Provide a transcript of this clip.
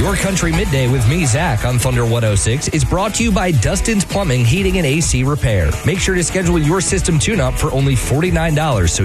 Your Country Midday with me, Zach, on Thunder 106 is brought to you by Dustin's Plumbing, Heating, and AC Repair. Make sure to schedule your system tune-up for only $49 so